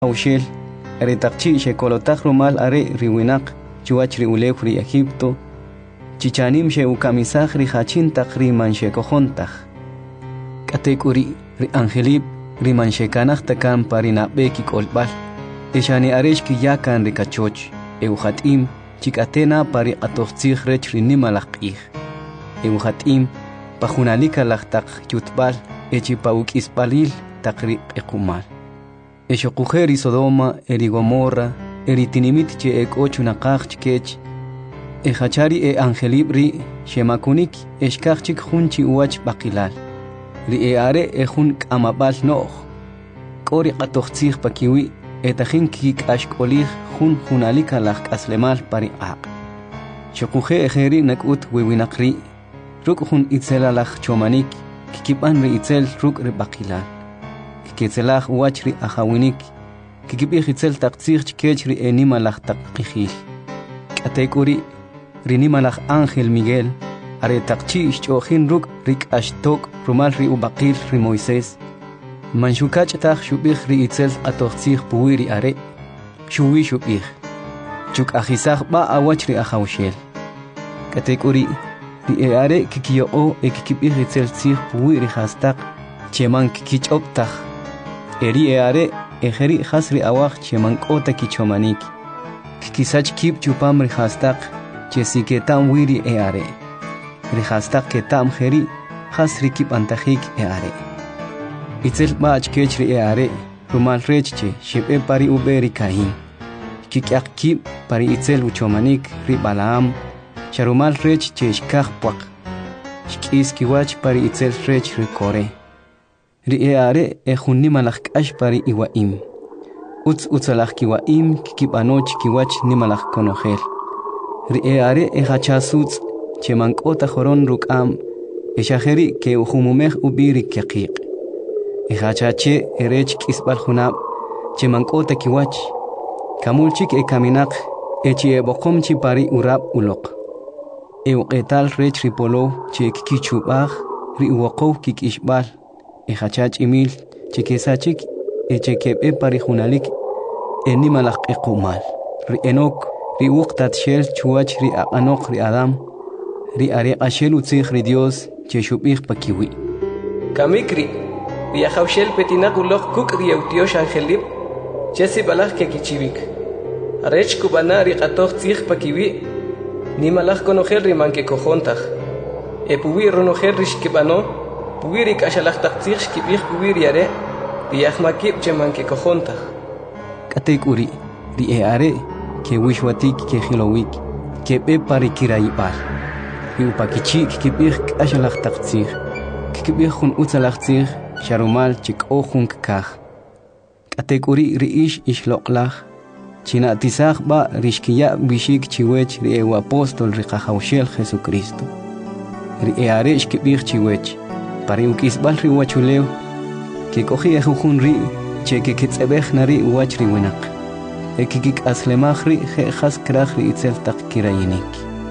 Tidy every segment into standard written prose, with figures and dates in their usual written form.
Aushel, Aretaqchi shekolotaj rumal are riwinak, chuach riulef ri Egipto, chichanim she ukamisaj ri hachintaq ri manshekojontaj. Katekuri ri angelib ri manshekanaj takan parinabeki kolbal, eshani areshki yakan ri kachoch, euhatim, chikatena pari atoxtzij rech ri nimalaqij. Euhatim, pajunalika lajtaq yutbal, echipauk ispalil taqri ekumal. Eshokujer Sodoma, eri Gomorra, eri tinimit che ek ocho nakaj chkech, hachari angelib ri, shemakunik, eshkachik hunchi uach bakilal. Ri are hun kamabal noch. Kori qatoxtzij pakiwi, etajin kik ashkolig hun hunalika lak aslemal pari aq. Shokuje ejeri nakut wiwinakri, ruk hun itzela lak chomanik, kikipan ri itzel ruk ri bakilal. Kitzelaj uachri ahawinik, kikibij itzel taqtzij chkechri enimalaj taqijil. Katekuri, rinimalaj Ángel Miguel, are taqchi ishchojin ruk rik ashtok rumal ri ubaqil ri Moisés. Manshukach taj shubij ri itzel atoxtzij puwiri are, shuwi shubij. Chuk ajizaj ba awachri ahawshel. Katekuri, ri are kikiyo kikibij itzel tzij puwiri hastak, cheman kikichoptaj. Eri are ejeri hasri awaj chemankota kichomanik. Kikisach kip chupam rihastak chesiketam wiri are. Rihastak ketam jeri hasri kip antajik are. Itzel bach kechri are rumal rechche shipe pari uberi kahin. Kikyak kip pari itzel uchomanik ri Balaam charumal rechche shkaj puak. Shkis kiwach pari itzel rech ri Kore. Ri are ejunni malak ashpari iwaim. Utzalak kiwaim kikipanoch kiwach ni malak konojel. Ri are ejachasuts chemankota joron rukam eshajeri ke ujumumej ubiri kiaqiq. Ejachache erech kisbal junab chemankota kiwach. Kamulchik ekaminak echi ebokom chipari urab ulok. Euqetal rech ripolo che kikichubaj ri uwaqow kikishbal. Ejachach imil, chikesachik, echekebe parijunalik, enimalak ekumal. Ri enok, ri uqtat shel chuach ri anok ri Adam, ri are ashel utzig ri Dios, cheshubig pakiwi. Kamikri, ri ahawshel petinak ulok kuk ri eutiosh angelib, chesi balak kekichivik. Arech kubana ri qatoch tzig pakiwi, nimalak konogel ri manke kojontag. Epuwi ronogel ri shkibano, Puwiri kashalaj taqtzij shkibij puwiri are, riyahmakib chemanke kojontaj. Katekuri, ri are, ke wishwatik ke hilowik, ke be pari kiraibal. Ri upakichik kibij kashalaj taqtzij, kibij hun utzalaj tzij, sharumal chik ojun kaj. Katekuri ri ish loqlaj, china tizaj ba rishkiya bishik chiwech ri apóstol ri qajawshel Jesucristo. Ri are shkibij chiwech. Pari ukisbal ri wachuleo, que cogí ejujun ri, che que kitzebej nari wachri winak. Ekikik aslemajri, jejas krajri itzel tak kirayinik.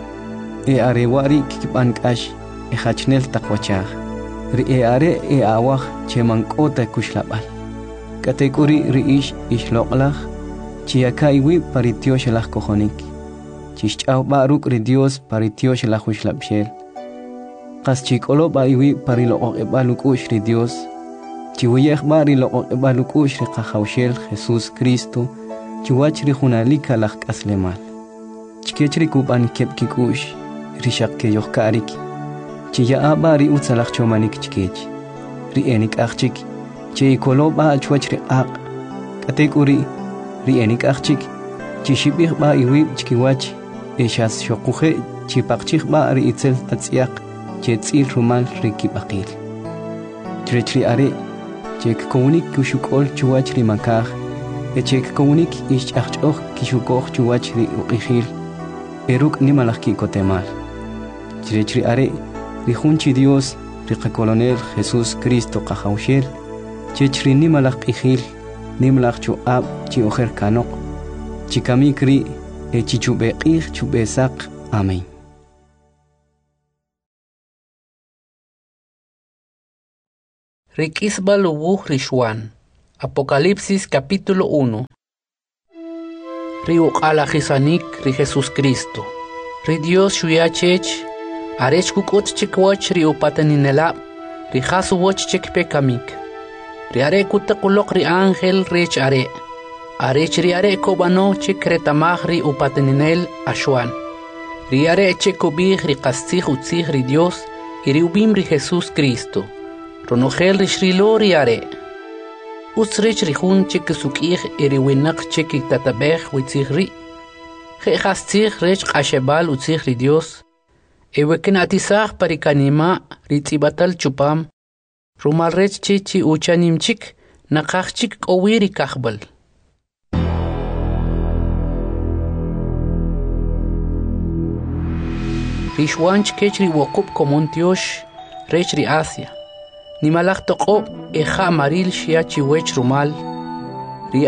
Arewari kikipankash, ejachnel takwachaj. Ri are awaj, che mankota kushlabal. Katekuri ri ish loqlaj, chiakaiwi paritioshelaj kojonik. Chishchaw baruk ri Dios paritioshelaj ushlabshel. Qaschikolo baiwi parilo ebalukush ri Dios. Chiwiyej barilo ebalukush ri qajawshel Jesús Cristo. Chiwach ri junalika laj aslemal. Chikechri kuban kepkikush ri shakkeyohkarik. Chiya bari utzalaj chomanik chikech. Ri enik achik. Chikolo ba chwach ri aq. Katekuri ri enik achik. Chishibij baiwi chikiwach. Eshas shokuje chipaqchij ba ri itzel atziaq. Chetzil rumal rikibaqil. Trechri are, chek komunik kushukol chuachri makaj, echek komunik ishachok kishukoj chuachri uqijil, eruk nimalaki kotemal. Trechri are, rijunchi Dios, riqakolonel Jesús Cristo qajawshel, chechri nimalaqijil, nimalaq chuab chi ojer kanok, chikamikri, echichubeqij chubesaq. Amén. Rikisbal uwuj rishwan, Apocalipsis capítulo 1. Rio Alajisanik ri Jesús Cristo. Ri Dios shuyachech. Arech kukot chikwach ri upateninela. Ri jasu wach chikpekamik. Ri are kutakulok ri ángel rech are. Arech ri are kobano chikretamaj ri upateninel ashwan. Ri are chekobij ri kastig utzig ri Dios. Iri ubim ri Jesús Cristo. Ronogel ri shrilo ri are. Usrich rihun chik sukih iri winak chik tatabej witzig ri. Ge hastzig rech qashebal utzig ri Dios. Eweken atisag parikanima ritzibatal chupam. Rumal rech chichi uchanim chik nakach chik owiri kahbal. Rishwanch kech ri wokub komontiosh rech ri Asia. Nimalach toqo eja maril shiachi wech rumal. Ri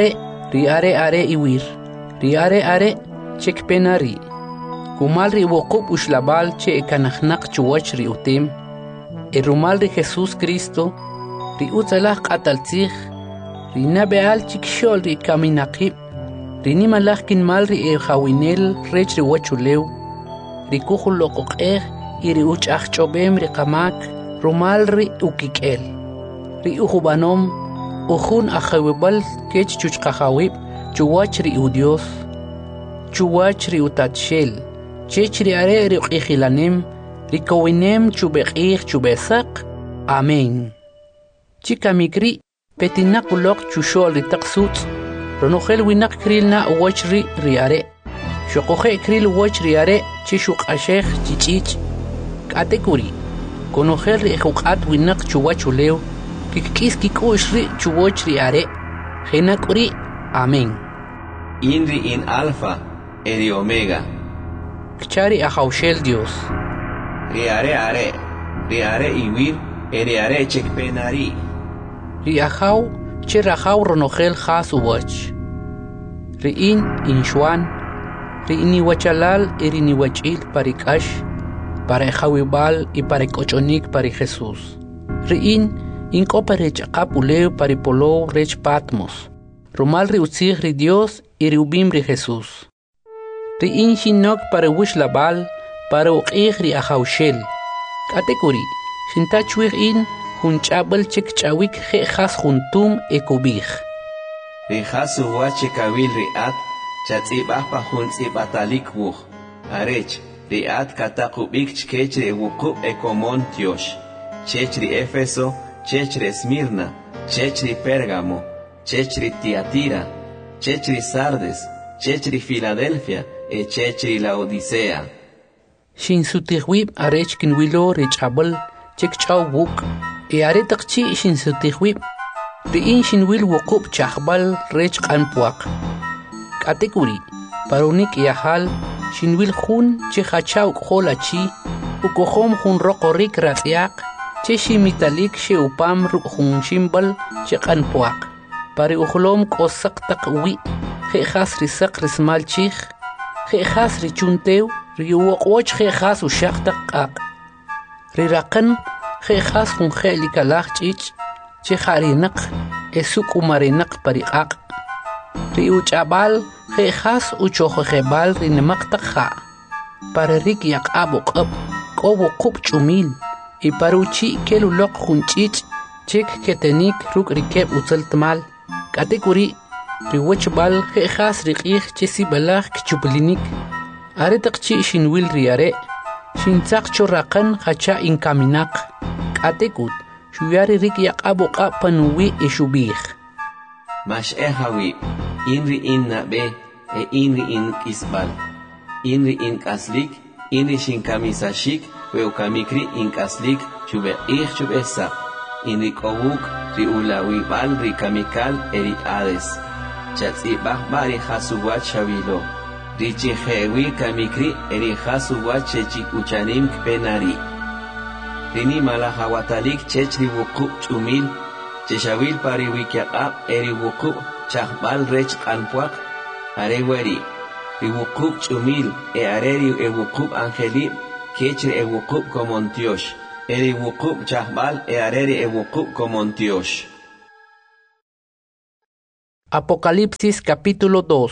are iwir. Ri are chek penari. Kumal ri wokub ushlabal che ekanachnak chuwach ri utim. E rumal ri Jesús Cristo. Ri utzalach qataltzich. Ri nabeal chik shol ri kaminakib. Ri nimalach kinmal ri ejawinel rech ri wachulew. Ri kuchul loqoqej iri uchach chobem ri qamak. Rumal ri ukikel. Ri ujubanom. Ujun ajawibal kech chuchkajawib. Chuwach ri udios. Chuwach ri utatshel. Chech ri are ri ukijilanem. Ri kowinem chubekij chubesak. Amén. Chikamikri. Petinakulok chushol ri taksut. Ronogel winak kril na uwach ri are. Shokoje kril uwach ri are. Chishuk ashej chichich. Katekuri. Conocer ri juqat winak chuwachulew kikis kikush ri chuwach ri are genakuri amén. Inri in alfa eri omega Kchari ajaushel Dios. Ri are iwir eri are chekpenari. Ri ajau che rajau ronogel jas uwach. Ri in shwan. Ri iniwachalal eri niwachil parikash. Para Jawibal y para Cochonik para Jesús. Riin incopa rech apuleo para polo rech Patmos. Rumal riutzig ri Dios y riubim ri Jesús. Riin shinok para wishlabal para uqig ri ajaushel. Katekuri, shintachuig in hunchabel chek chawik je jas juntum ekubig. Ri jasu wachekawil ri at chatzibah pa juntzibatalik wuch. Arech. Riat katakubik chkechre wukub ekomontiosh. Chechri Éfeso, chechri Esmirna, chechri Pérgamo, chechri Tiatira, chechri Sardes, chechri Filadelfia, chechri Laodicea. Shin sutihwib arech kinwilo rechabel chekchaw wuk. Aretakchi shin sutihwib. Riin shinwil wukub chahbal rech kanpuak. Katekuri, parunik yahal. Shinwil jun che hachaw kholachi ukohom jun rokorik ratziak che shimitalik she upam jun shimbal che kanpuak pare uhlom kosak takwi je khas risak rismal chich je khas richuntew riwoqoch je khas ushaq taqaq riraqan je khas jun khelikalach chich che kharinak esuk umarinaq pariqaq riuchabal Jejas uchojebal rinemaktaja. Para rik yak abok up, kobo kup chumil. Y paruchi kelulok junchich, chek ketenik ruk rikeb utzeltmal. Katekuri, riwachbal jejas rikich chesi balak chuplinik. Aretakchi shinwil riare, shintzak chorrakan hacha inkaminak. Katekut, shuyari rik yak abok up panuwi ishubih. Mash ehawi. Inri in nabe inri in kisbal. Inri in kaslik, inri shin kamisashik, weukamikri in kaslik, chube chubesa. Inri kowuk, ri ulawibal, ri kamikal, eri ades. Chatzibah bari hasuwat shavilo. Ri chihewi kamikri, eri hasuwat chechik uchanim kpenari. Rini malahawatalik chechri wukub chumil, cheshawil pari wikiaqab, eri wukub, chahbal rech kanpuak, areweri, riwukub chumil, areri ewukub angelib, kechre ewukub komontiosh, eri wukub chahbal, areri ewukub komontiosh. Apocalipsis capítulo 2.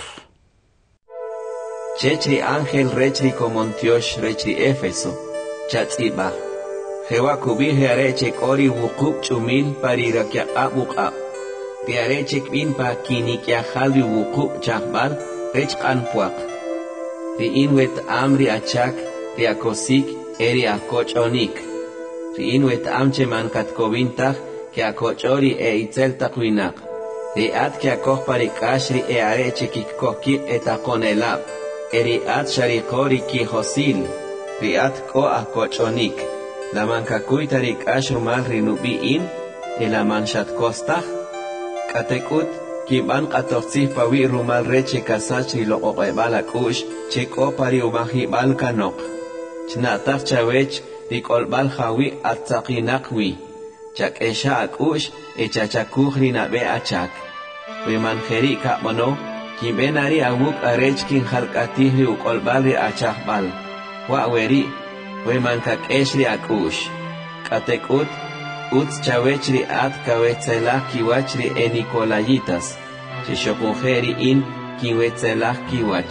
Chechri ángel rechri Comontiosh rechri Éfeso, Chatziba. Jehová cubije arechek ori wukub chumil parirakia abukab. Ti arechek bin pa kinikia halvi wukub chahbal rech anpuak. Ti inwet amri achak, ti akosik eri akochonik. Ti inwet amche mankat kovintach, ki akochori itzel takwinak. Ti at ki akoch parikashri arechek ikkoki etakonelab. Eri at sharikori ki hosil. Ti at ko akochonik. La mancacuy tarik ashrumal rinubiin, la manchat costach, katekut, kiban katoxif pawi rumal reche kasachri lo oqebalakush, cheko pari umahibal kanok. Chnatach chawech, rikolbal hawi atzakinakwi, chak esha akush, echachakuj rinabe achak. We manjeri kamono, kibenari awuk arech kin halkatihri ukolbal ri achakbal. Waweri, we mankak eshri akush. Katekut, uts chawechri at kawetzelah kiwachri enikolayitas. Chishokunjeri in kiwetzelah kiwach.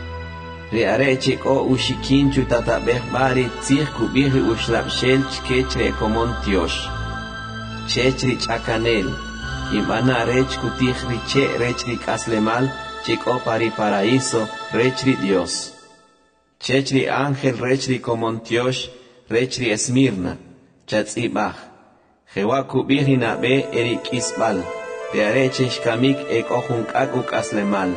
Ri arechik o ushikin chutatabeh bari tzih kubiri ushlapshel chkechre Comontiosh. Chechri chakanel. Kimbana arech kutihri che rechri kaslemal, chiko pari paraíso, rechri Dios. Chechri ángel rechri Comontiosh, rechri Esmirna, chatzibach. Jehová kubiri nabe erik isbal, te arechish kamik ek ojunkak uk aslemal.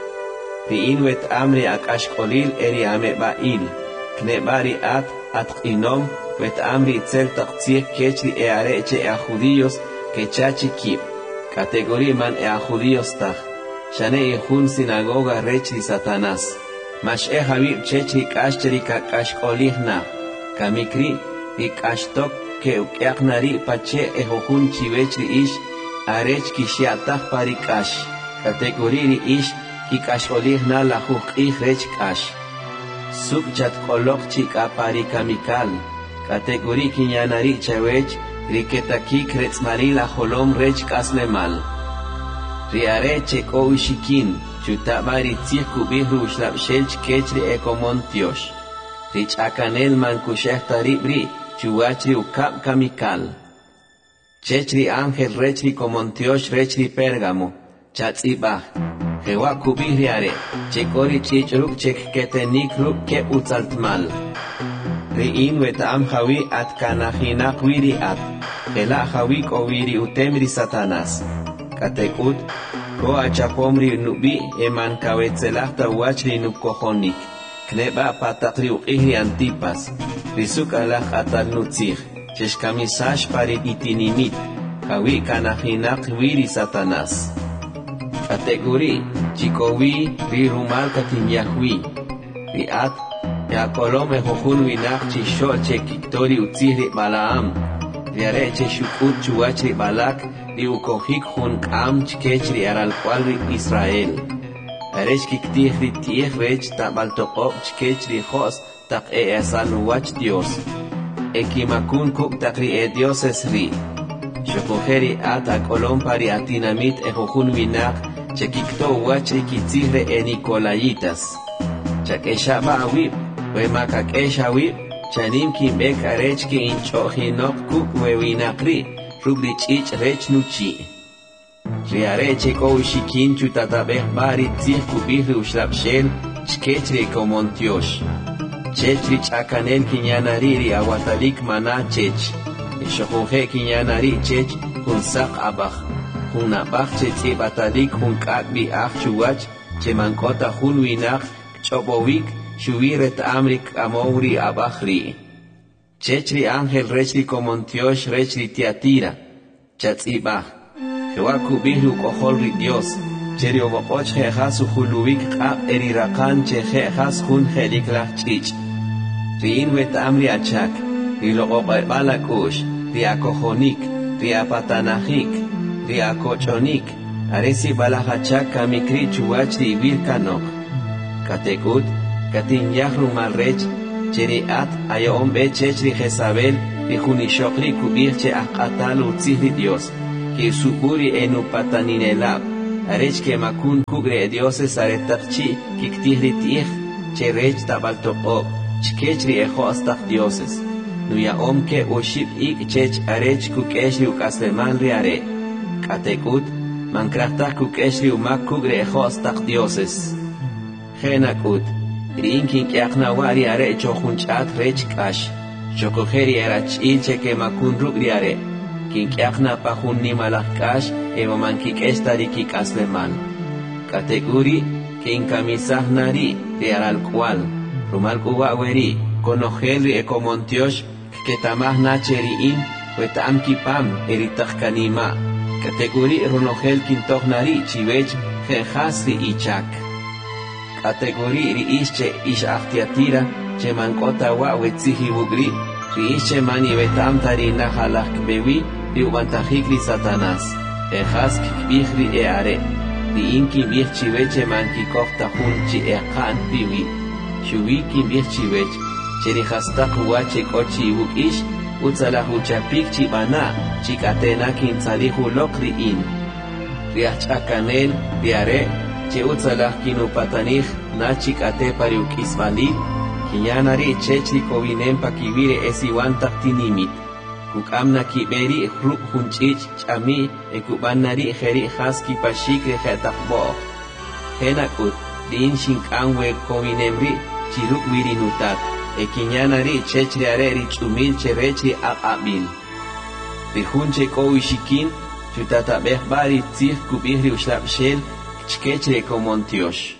Ti inwet amri akashkolil eri amebail, knebari at inom, wet amri itzel taktzih kechri areche judíos, kechachi kib. Categoría man judíos tach, shane ihun sinagoga rechri Satanás. Mash Habib chechri kashcheri kakashkolihna, kamikri ikashtok ke ukyaknari pache ejohun chivechri ish, arech kishiatach parikash, kategoriri ish kikashkolihna la ih rech kash. Subchat kolok chika parikamikal, kategori kinyanari chawech, riketaki kretzmari la holom rech kaslemal. Riareche ko ushikin, chutabari tzih kubihru ushlapshelch kechri Comontiosh. Rich akanel man kushehtari chuachri ukab kamikal. Chechri ángel rechri Comontiosh rechri Pérgamo, chatzibah. Jehová kubihri are, chekori chichruk chek ketenik ruk ke utzaltmal. Riin wetam hawi at kanahinak wiri at, hela hawi ko wiri utemri Satanás. Katekut, ko achapomri nubi eman kawetzelachta wachri nukohonik. Kneba patakri uqihri antipas. Risuk alach atal nutzich. Cheshkamisash pari itinimit. Hawi kanahinak wiri Satanás. Kategori, chikowi ri rumal katim yahwi. Riat, yakolome hohun winak chishol chekiktori utzihri Balaam. Riareche shukut chuachri Balak. Ukohik hun kam chkechri aral cualri Israel. Arech kiktihri tiech rech tabaltokop chkechri hos tak asal wach Dios. Ekimakun kuk takri Dios esri. Shokojeri ata kolom pari atinamit ejohun winak chekikto wachri kitzihre enikolayitas. Chakeshaba awib, wemakak esha chanim kimbek arech ki inchohinok kuk wewinakri. Rugri chich rech nuchi. Riareche ko ushikin chutatabeh bari tzih kubihri ushlapshel chkechri Comontiosh. Chechri chakanel kinyanariri awatalik mana chech. Ishokunje kinyanari chech hunsak abach. Hunabach chetzi batalik hunkakbi ach chuwach chemankota hun winak chobowik shuviret amrik amowri abachri. Chechri ángel rechri Comontiosh rechri Tiatira, chatzibah. Jehová kubihru kohol Dios, cheri obopoch jejas uhuluvik kab erirakan chejejas hun jeliklach chich. Riin wet amri achak, riloqoqebalakush, riakohonik, riapatanahik, riakochonik, aresi balahachak kamikri chuachri virkanok. Katekut, katin yahru malrech, cheri at ayom be chechri Jezabel rihunishokri kubirche akatal utzihri Dios, que supuri enu pataninelab, arech que makun kugre dioses aretakchi kiktihri tih che rech tabaltoqob chkechri ejo hasta dioses nuya omke ushib ik chech arech kukeshri ukasleman riare katekut mankrachta kukeshri umak kugre ejo hasta dioses genakut rinkin kiakna wari are chojunchat rech kash chokojeri erach ilche que makun rugriare kin kiakna pajun ni malakash eva mankik estariki kasleman kateguri kin kamisah nari de al cual rumal kuwa weri konojeri ekomontiosh que tamah nacheri in wetam kipam eritach kanima kateguri runojel kin tohnari chivech jehasri ichak kategori ri ische ish achtiatira che mankota wa wetzihi bugri ri ische mani betam tari nahalak bewi ri ubantajikri satanas ejas kikbihri eare ri inki bih chiveche manki kofta hunchi eqan biwi shuwi ki bih chivech che ri hastak wache kochi bukish utzalahu chapik chibana chikatena kin tzalihu lokri in ri achakanen diare che utzalah kinu patanich nachik ate pariuk isbali kinyanari chechri kovinem pakivire esiwan taktinimit kukamna kiberi ruk hunchich chami ekubannari kheri khaski pashikre khatakbo henakut din shinkanwe kovinemri chiruk wirinutat ekinyanari chechri areri chumil cherechri aqabil rihunche kowishikin chutatabeh bari tzih kubihri ushlabshel chkechre komontiosh.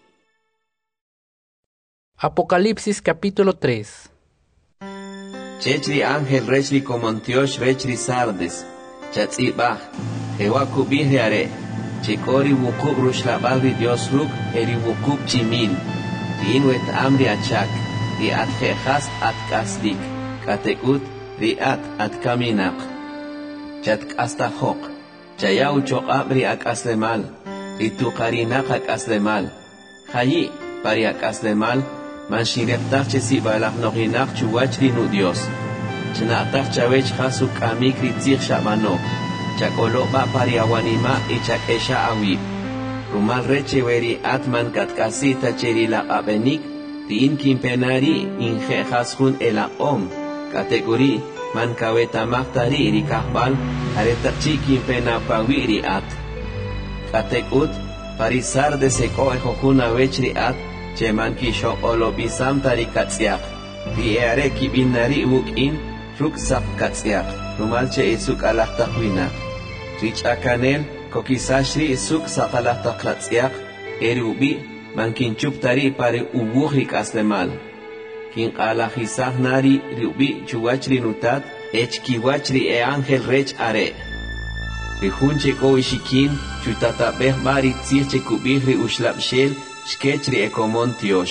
Apocalipsis capítulo 3. Chechri ángel rechri komontiosh rechri sardes chatzibah jewa kubihri are chekori wukub rushlabagri dios ruk eri wukub chimil riinwet amri achak riat jejas at kasdik katekut riat at kaminak chatkastahok chayau chokabri akaslemal rituqarinaq akaslemal hayi pari akaslemal manshireptaq chesibalaq noqinaq chuwachri nu dios chnaqtaq chawech hasuk amikri tzig shabano chakoloba pari awanima ichakesha awib rumal reche weri atman katkasita cheri laqabenik tin kimpenari inje hasun elaqom kategori man kawetamaktari rikahbal aretaqchi kimpena pawiri at katekut parisar de seko ejojuna vechri at cheman kisho olobisam tarikatsiak diare kibinari bukin ruksap katsiak rumalche isuk alahtahuina rich akanel kokisashri isuk sakalahtaklatsiak erubi mankinchup tari pare ubuhrik aslemal kin alahisah nari rubi chuwachri nutat echkiwachri e ángel rech are Rihunche koishikin chutatabeh bari tzirche kubihri ushlabshel shkechri ekomontiosh.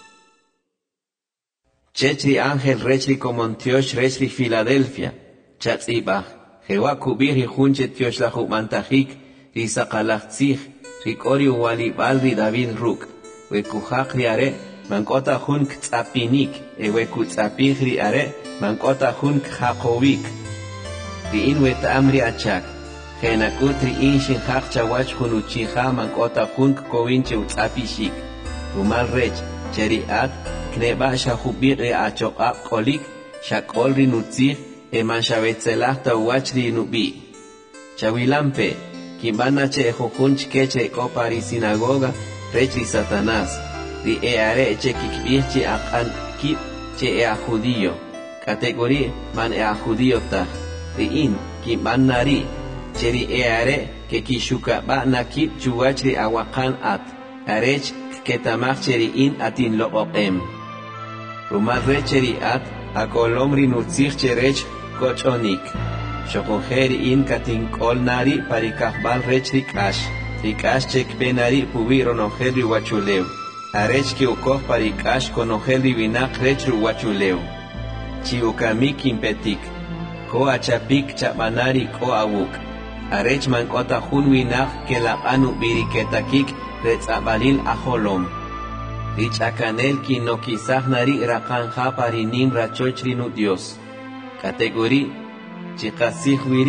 Chechri ángel rechri komontiosh rechri Filadelfia. Chatzibah. Jewa kubihri hunche tioslahu mantajik risaqalach tzich rikori walibal David ruk. Wekuhakri are mankota hun ktzapinik eweku tzapihri are mankota hun khakovik. Riin wet amri achak. Genakutri inshin hakcha wach hunuchiha mankota hunk kovinche utzapishik. Rumal rech, cheriat, kneba shahubiri achokap kolik, shakolri nutzih, eman shavetzelahta wachri nubi. Chawilampe, kimbana che jujunch keche kopari sinagoga, rechri Satanás. Ri eare che kikbirchi akan kip che ea judío. Categoría man ea judío ta. Ri in, kimbannari. Cheri eare que kishuka ba nakip chuwachri awakan at arech ketamach cheri in atin loqem rumadre cheri at akolomri nutzich cherech kochonik shokojeri in katin kolnari parikahbal rechri kash rikash chekpenari pubiro nojeri wachulew arech ki ukoh parikash konojeri vinak rechru wachulew chiukamik impetik ko achapik chabanari ko awuk arech mankota hunwinach que la anu biriketakik retzabalil aholom. Rich akanel ki no kisah nari rakanja parinim rachochri nu dios. Kategori chikasih wiri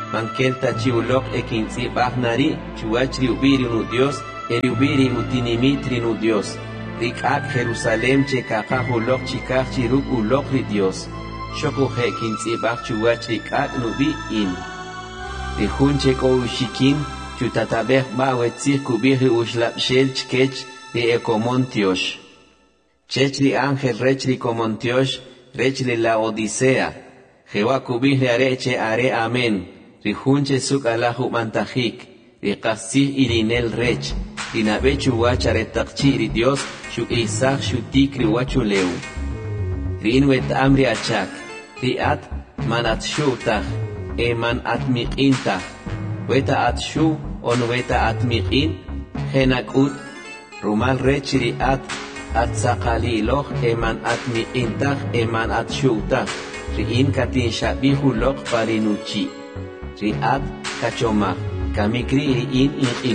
mankelta chiulok ekinzi bahnari chuachri ubiri nu Dios eri ubiri utinimitri nu Dios rikak Jerusalem chekaka ulok chikak chiruk ulok ri Dios shoko ekinzi bach chuachri kak nubi in rihun cheko ushikin chutatabeh bawetzir kubiri ushlap shel chkech ri ekomontiosh chechri ángel rechri komontiosh rechri la odisea Jehová kubiri areche are amen Rihunche suk alahu mantajik, rikasih irinel rech, rinabechu wacharetakchi ri Dios, shuk isach shutik riwachu leu. Rinwet amri achak, riat manat shutach, man atmiqintach, weta atshu on weta atmiqin, henakut, rumal rech riat, atsakaliloch, man atmiqintach, man atshutach, rin katin shabihu lok parinuchi. Riat kachoma kamikri in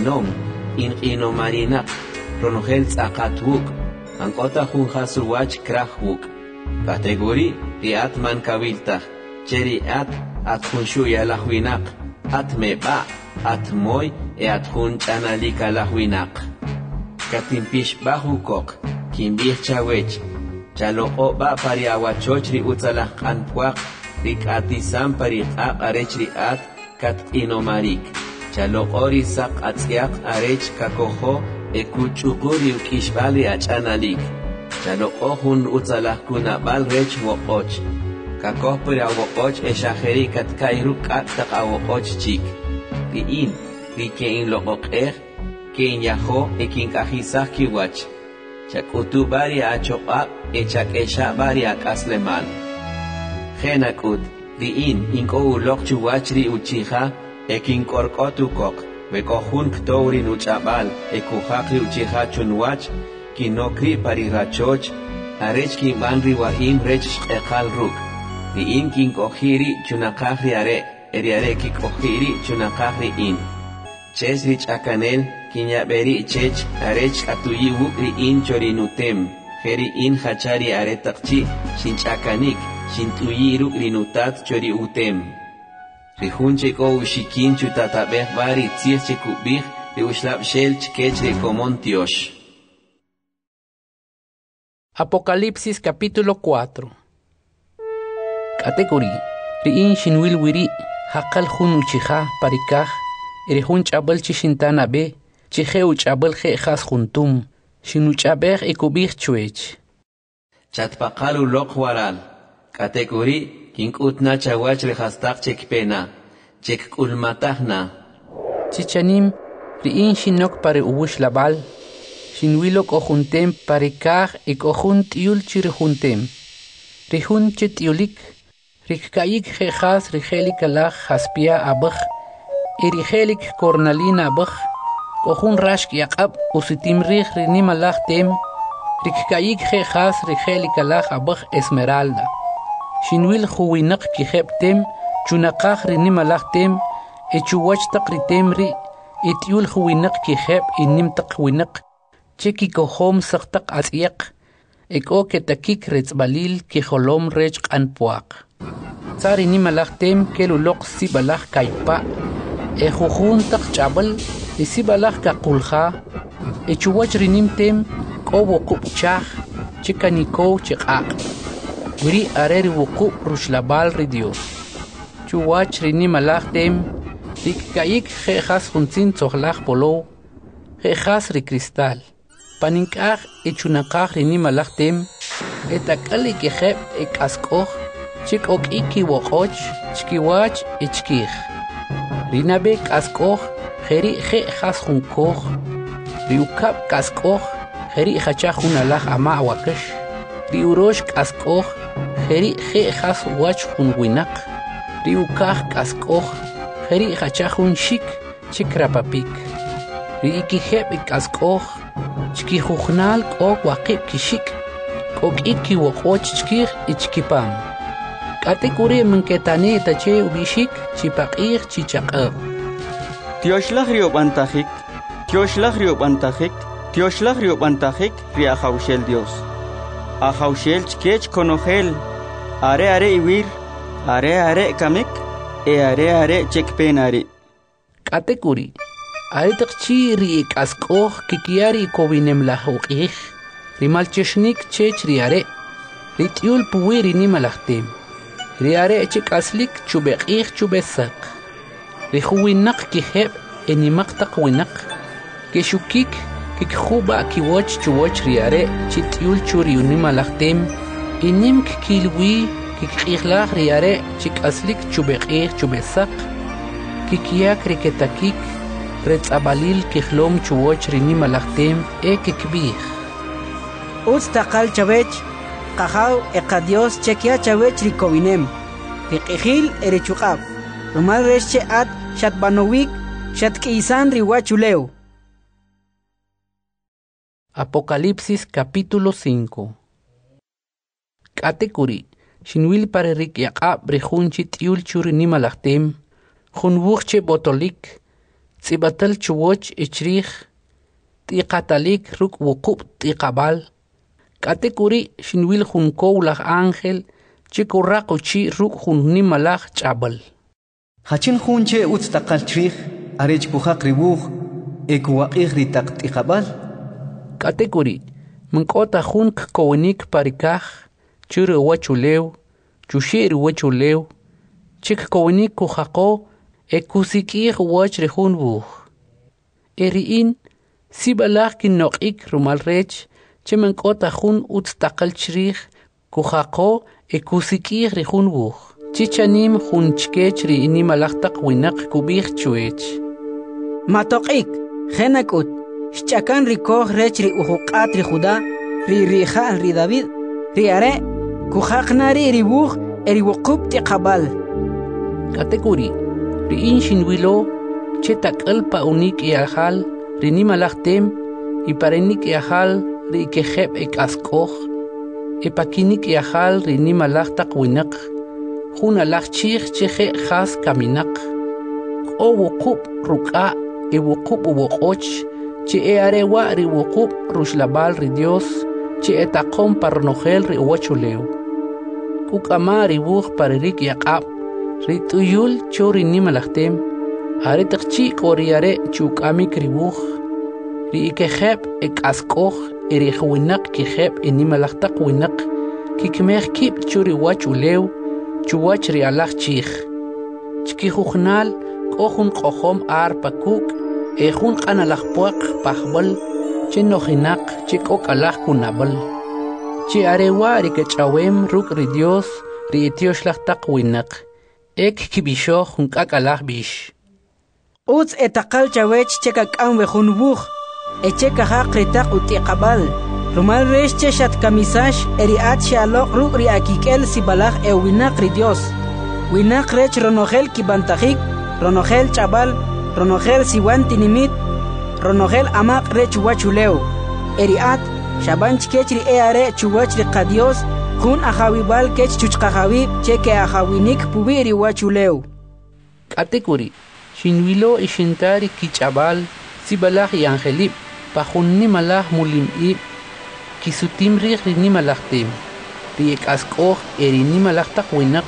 inomarinak ronogel tzakatvuk ankota junjasuwach krahvuk kategori riat man kaviltach cheriat at junshuya lahwinak at meba at moy at junchanalika lahwinak katimpish bahukok kimbih chawech chaloko ba pariawachoch ri utzalah kanpuak rikatisam pariqaq arech riat kat inomarik chalokori sak atziak arech kakojo ekuchukuri ukishbali achanalik chalokohun utzalah kunabal rech wokoch kakoh pura wokoch eshaheri kat kairu kat taqawokoch chik riin rikein lokokeh kein yaho ekin kahisah kiwach chakutu bari achoqab echak esha bari akasleman Genakud, riin inko ulok chuwachri uchiha, ekin korkotukok, wekohun ktourin uchabal, ekuhakri uchiha chunwach, kinokri parirachoch, arech kin banri waim rech ekal ruk, riin kin kohiri chunakahri are, eriare ki kohiri chunakahri in. Ches rich akanel, kinyaberi chech, arech atuyi wuk riin chorinutem, heri in hachari are takchi, shinchakanik, Shintuyiru linutat chori utem. Rihunche ko ushikin chutatabeh bari tzirche kubih de ushlap shel chkech de komontiosh. Apocalipsis capítulo 4. Categoría. Riin shinwil wiri hakal hun uchiha parikah erihun chabal chishintana be chihe uchabal khas juntum shinuchabeh ekubih chuech. Chatpaqalu lokwaral. Kategori kinkutna chawach rehastaq chekpena chekkulmatahna chichanim riin shinok pare ubush labal shinwilok ojuntem pare kaj ekojunt yul chirjuntem rihun chetiulik rikkayik jejas rigelik alaj haspia abaj erigelik kornalina abaj kojun rashk yaqab usitim rih rinim alaj tem rikkayik jejas rigelik alaj abaj esmeralda Shinwil juwinak kijeptem, chunakaj rinimalajtem, echuwach takritemri, etiul juwinak kijep inimtak winak, cheki kohom saktak atziak, eko ketakik retzbalil kijolom rech anpuak. Tsari nimalajtem kelulok sibalaj kaipa, ejujun tak chabal, isibalaj kakulja, echuwach rinimtem, kobo kupchaj, chekaniko chekak. Wiri areri wuku rushlabal ri Dios. Chuwach rini malachtem, rikkayik jejas juntzin tzohlach polo, jejas ri cristal. Paninkaj echunakaj rini malachtem, etakali kejep ekaskoj, chik ok iki wokoch, chkiwach echkij. Rinabe kaskoj, jeri jejas junkoj, riukap kaskoj, jeri hachaj junalaj ama wakesh, riurosh kaskoj, Heri jejas wach hun winak, riukaj kaskoj, heri hachajun shik, chikrapapik. Riiki heb kaskoj, chkijujnal kok wakip kishik, kok iki wokoch chkij ichkipam. Katekuri menketane tache ubishik, chipakir chichakab. Tioshlach riobantajik, tioshlach riobantajik, tioshlach riobantajik, riajaushel Dios. Ajaushel chkech konogel. Are iwir, are kamik, are chekpenari. Katekuri. Aritaqchi ri kaskoh kikiari kovinem la huqih. Rimalcheshnik chech riare. Ritiul puwiri nimalahtim. Riare chik aslik chubeqih chubesak. Rihuwinak kiheb enimaktaq winak. Keshukik kikhuba kiwoch chuwoch riare chitiul churi unimalahtim. Inim kilwi kikihlah riare chik aslik chubeqih chubesak. Kikiak riketakik. Retzabalil kihlom chuwoch rinimalahtim kikbih. Ustaqal chavech, qahaw eqadios chekia chavech rikovinem. Riqihil erechuqab. Rumal resche at shatbanowik shatkisan riwachuleu. Apocalipsis capítulo 5. Katekuri, shinwil pare rikyaqab rihunchi tiul churi nimalahtim, hunwuchche botolik, tsibatal chuwoch ichrih, tiqatalik ruk wukub tiqabal. Katekuri shinwil hunkow lah ángel, chikurraquchi ruk hun nimalach chabal. Hachin hunche utstaqal chrih, arech puhaq ribuj, ekuwaqih ritaq tiqabal. Katekuri, mnkota hunk kowenik parikaj, churi wachulew, chushir wachulew, chik kowenik kuhaqo, ekusikih wach rihun buj. Eriin, sibalach kinnoqik rumalrech, Chemenkota hun utstaqal chrih, kuhaqo ekusikih rihun buj. Chichanim hun chkech ri inimalachtaq winak kubih chuech. Matoqik, genakut, shchakan rikoh rech ri uhuqat ri Judá, ri rija ri David, ri are, kuhaqnari ri buj eri wuqub tiqabal. Katekuri, ri inshinwilo, chetakal pa unik iahal, ri nimalachtem, iparenik iahal, ri keheb ek askoh, epakinik iahal ri nimalachtak winak, hun alachchich cheche khas kaminak, o wuqub ruka e wuqub uwoqoch, che e arewa ri wuqub rushlabal ri Dios, che etaqom parnogel ri uwachuleu. Kukama ri buj paririk yaqab, ri tuyul chori nimalachtem, aritaqchi koriare chukamik ri buj, ri ikeheb ek askoh, erihuinak kiheb inimalachtak winak, kikmeh kip churi wachulew, chuwach ri alach chich. Chkihuhnal, kohun kohom ar pakuk, ehun kanalachpuak pahbal, chinohinak, chikok alach kunabal. Chi arewa ri kechawem ruk ri Dios, ri etioshlachtak winak, ek kibisho hunkak alach bish. Uts etaqal chawech chekak anwehun buj. Echeka haqritaq utiqabal. Rumal resche shat kamisash eriat shalok ru ri akikel sibalach winak ri Dios. Winak rech ronogel kibantajik, ronogel chabal, ronogel siwantinimit, ronogel amak rech wachuleu. Eriat shabanch kechri eare chuwach ri qadios, hun ahawibal kech chuchqahawi cheke ahawinik pubiri wachuleu. Katekuri, shinwilo ishintari kichabal, sibalach y angelip, pahun nimalach mulimib, kisutim rih nimalachtim, riek askoh eri nimalachtak winak,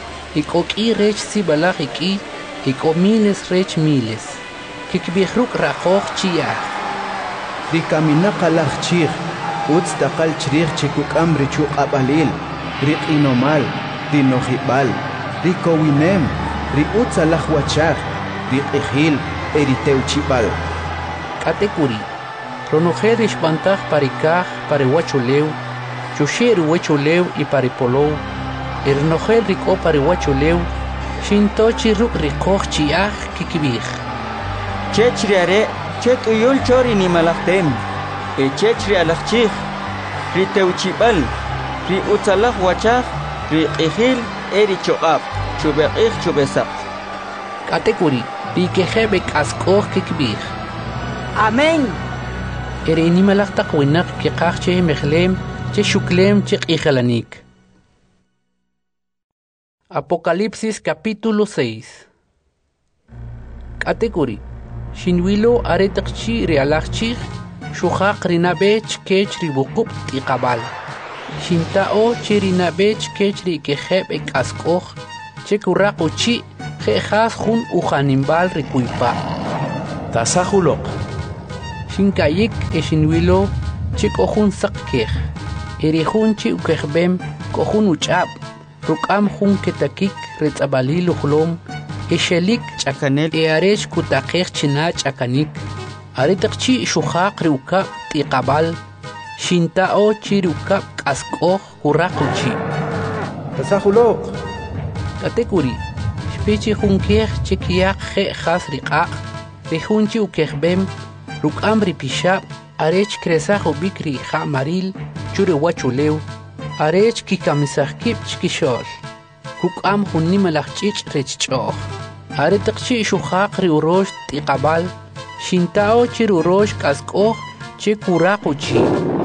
ikoki rech sibalach iko miles rech miles, kikbihruk rakoh chiyah. Rikaminak alach chih, utstaqal chrih chikukam richuk abalil, rik inomal, rinohibal, rikowinem, riutsalach wachach, rik ihil, eriteuchibal. Katekuri, ronojer ishbantach parikaj pariwachuleu, chusher wachuleu y paripolou, ernojer riko pariwachuleu, shintochi ruk rikoch chiach kikibij. Chechri are, chet uyul chori ni malachtem, chechri alachchich, ri teuchibal, ri utzalach wachach, ri ihil eri choab, chubeqich chubesaq. Katekuri, ri kejebek askoh kikibij. Amén. Eri nimalachtak winak kikach che mechlem, che shuklem che ikhalanik. Apocalipsis capítulo 6. Katekuri, shinwilo aretakchi realachchi, shuhaq rinabech kech ribukup tiqabal. Shintao che rinabech kech ri kejeb ek askoh, che kurraquchi khas hun uhanimbal rikuipa tasahulok shinkayik eshinwilo chikohun sakkeh erihun chi ukehbem kohun uchab rukam hun ketakik retsabalil uhlom eshelik chakanel earesh kutakeh china chakanik aritaqchi shukhaq riuka tiqabal shintao chiruka kaskoh huraquchi tasahulok katekuri pichi hunkeh chikiyak khe khas riqaq rihunchi ukehbem rukam ripishab arech kresah ubikri kha maril chure wachulew arech kikamisahkib chkishol kukam hunni malachchich rechchoh aretaqchi shukhaq riurosh tiqabal shintao chirurosh kaskoh chikuraquchi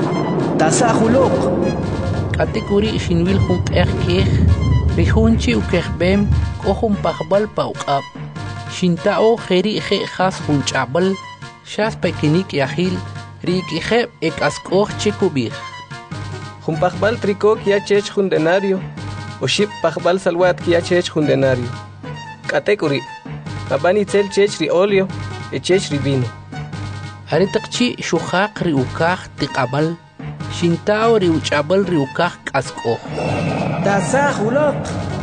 tasahulok katekuri shinwil hunkeh keh rihunchi ukehbem kohum pahbal pauqab shintao kheri khe khas hunchabal shas pekinik yahil rikikheb ekaskoh chikubih Jumpajbal tricó kia chech jundenario o ship pajbal salwat kia chech jundenario katekuri babani tel chech ri olio e chech ri vino aritaqchi shukhaq ri ukah tiqabal shintao ri uchabal ri ukah kaskoh tasahulok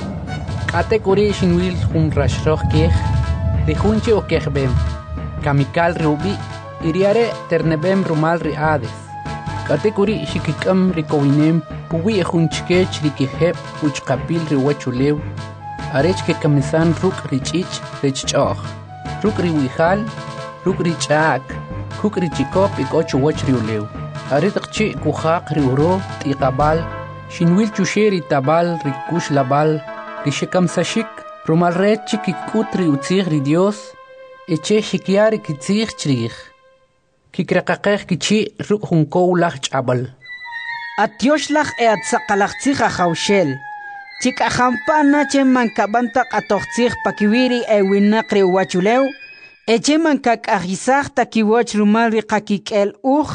katekuri shinwil hum rashroh keh rihunchi okehbem kamikal rubi iriare ternebem rumal ri ades katekuri shikikam rikowinem puwi hunchkech rikiheb uchqapil ri wachulew arech ke kamisan ruk richich rechchoh ruk ri wihal ruk ri chak kuk ri chikop ikochu wach ri ulew aritaqchi kuhaq ri uro tiqabal shinwil chusheri tabal rikush labal rishikam sashik rumal red chikikut ri utzig ri dios eche shikiari kitzig chrih kikraqaqeh kichi ruk hunko lach chabal atioslach atsaqalachtzig khawshel chikahampana che mankabanta qatoqtzig pakiwiri ewinaqri wachulew eche mankakajisaj takiwoch rumal ri qakikel